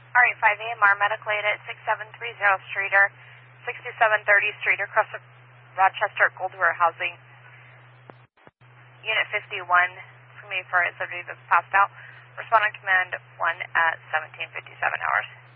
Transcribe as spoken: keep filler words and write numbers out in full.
All right, five A M R medical aid at six seven three zero Streeter, sixty-seven thirty Streeter, across the Rochester Goldware Housing. Unit fifty-one, it's going to be for a subject that's passed out. Respond on command one at seventeen fifty-seven hours.